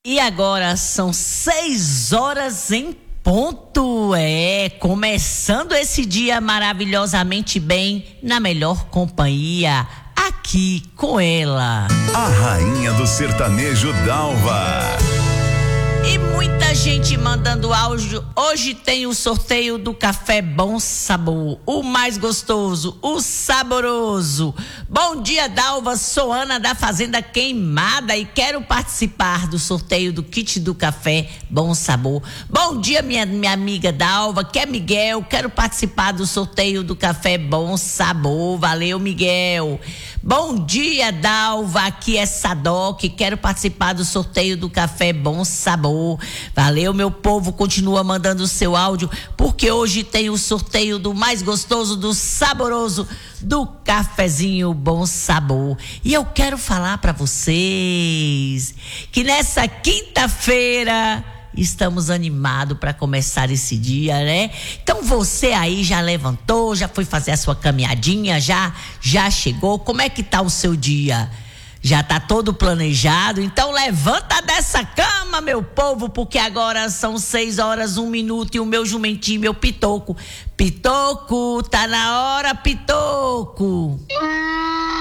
E agora são 6 horas em ponto. Começando esse dia maravilhosamente bem, na melhor companhia, aqui com ela, a rainha do sertanejo Dalva. E muita gente mandando áudio. Hoje tem o sorteio do café Bom Sabor, o mais gostoso, o saboroso. Bom dia, Dalva, sou Ana da Fazenda Queimada e quero participar do sorteio do kit do café Bom Sabor. Bom dia, minha amiga Dalva, que é Miguel, quero participar do sorteio do café Bom Sabor. Valeu, Miguel. Bom dia, Dalva, aqui é Sadoc, quero participar do sorteio do café Bom Sabor. Valeu, meu povo, continua mandando o seu áudio, porque hoje tem o sorteio do mais gostoso, do saboroso, do cafezinho Bom Sabor. E eu quero falar para vocês que nessa quinta-feira estamos animados para começar esse dia, né? Então você aí já levantou, já foi fazer a sua caminhadinha, já chegou? Como é que tá o seu dia? Já tá todo planejado? Então levanta dessa cama, meu povo, porque agora são 6 horas, 1 minuto e o meu jumentinho, meu Pitoco. Pitoco, tá na hora, Pitoco.